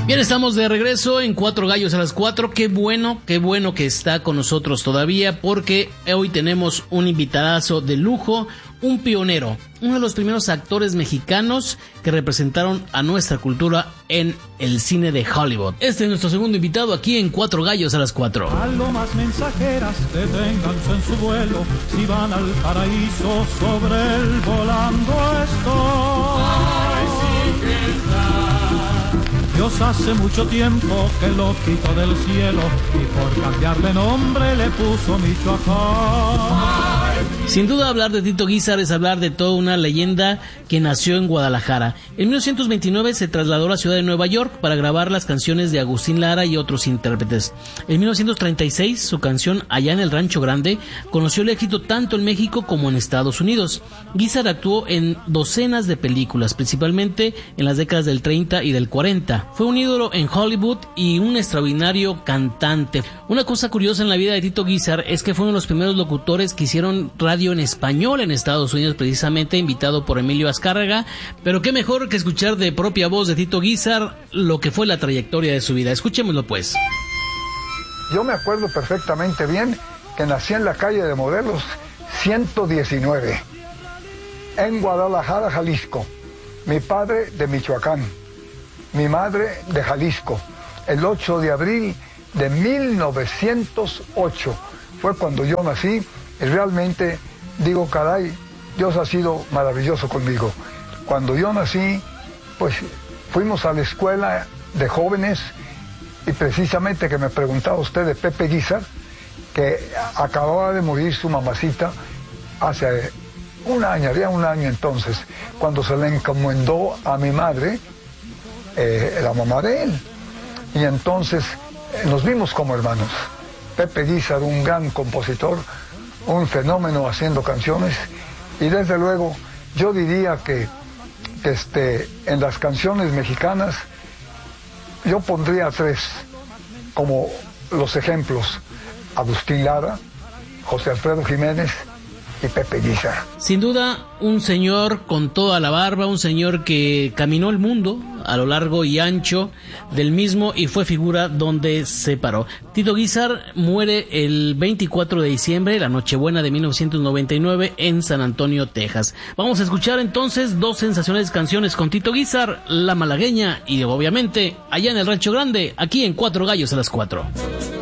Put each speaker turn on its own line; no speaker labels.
Bien, estamos de regreso en Cuatro Gallos a las 4. Qué bueno que está con nosotros todavía, porque hoy tenemos un invitadazo de lujo, un pionero, uno de los primeros actores mexicanos que representaron a nuestra cultura en el cine de Hollywood. Este es nuestro segundo invitado aquí en Cuatro Gallos a las 4.
Algo más mensajeras, deténganse en su vuelo, si van al paraíso, sobre el volando estoy. Ay, sí que está. Dios hace mucho tiempo que lo quitó del cielo y por cambiarle nombre le puso Michoacán.
Sin duda, hablar de Tito Guízar es hablar de toda una leyenda que nació en Guadalajara. En 1929 se trasladó a la ciudad de Nueva York para grabar las canciones de Agustín Lara y otros intérpretes. En 1936, su canción Allá en el Rancho Grande conoció el éxito tanto en México como en Estados Unidos. Guízar actuó en docenas de películas, principalmente en las décadas del 30 y del 40. Fue un ídolo en Hollywood y un extraordinario cantante. Una cosa curiosa en la vida de Tito Guízar es que fue uno de los primeros locutores que hicieron radio en español en Estados Unidos, precisamente invitado por Emilio Azcárraga. Pero qué mejor que escuchar de propia voz de Tito Guízar lo que fue la trayectoria de su vida. Escuchémoslo pues.
Yo me acuerdo perfectamente bien que nací en la calle de Morelos 119, en Guadalajara, Jalisco. Mi padre de Michoacán, mi madre de Jalisco. El 8 de abril de 1908 fue cuando yo nací. Y realmente digo, caray, Dios ha sido maravilloso conmigo. Cuando yo nací, pues fuimos a la escuela de jóvenes y precisamente que me preguntaba usted de Pepe Guízar, que acababa de morir su mamacita hace había un año entonces, cuando se le encomendó a mi madre, la mamá de él. Y entonces nos vimos como hermanos. Pepe Guízar, un gran compositor, un fenómeno haciendo canciones, y desde luego yo diría que en las canciones mexicanas yo pondría tres como los ejemplos: Agustín Lara, José Alfredo Jiménez y Pepe Guízar.
Sin duda, un señor con toda la barba, un señor que caminó el mundo a lo largo y ancho del mismo y fue figura donde se paró. Tito Guízar muere el 24 de diciembre, la Nochebuena de 1999, en San Antonio, Texas. Vamos a escuchar entonces dos sensacionales canciones con Tito Guízar, La Malagueña y obviamente Allá en el Rancho Grande, aquí en Cuatro Gallos a las 4.